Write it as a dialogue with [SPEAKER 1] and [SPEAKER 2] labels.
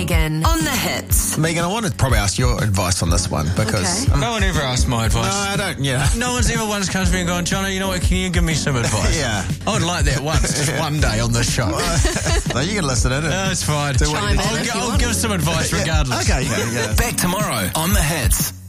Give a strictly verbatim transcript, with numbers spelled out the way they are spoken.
[SPEAKER 1] Megan on the hits.
[SPEAKER 2] Megan, I want to probably ask your advice on this one because...
[SPEAKER 1] Okay.
[SPEAKER 2] um,
[SPEAKER 3] No one ever asked my advice.
[SPEAKER 2] no, I don't, yeah.
[SPEAKER 3] No one's ever once come to me and gone, Johnny, you know what, can you give me some advice?
[SPEAKER 2] Yeah.
[SPEAKER 3] I would like that once, just one day on the show.
[SPEAKER 2] No, you can listen in.
[SPEAKER 3] No, it's fine.
[SPEAKER 2] Do what
[SPEAKER 1] Chime
[SPEAKER 2] you
[SPEAKER 1] in
[SPEAKER 3] I'll,
[SPEAKER 1] if you
[SPEAKER 3] I'll
[SPEAKER 1] want.
[SPEAKER 3] give some advice regardless.
[SPEAKER 2] Okay, yeah, yeah.
[SPEAKER 4] Back tomorrow on The Hits.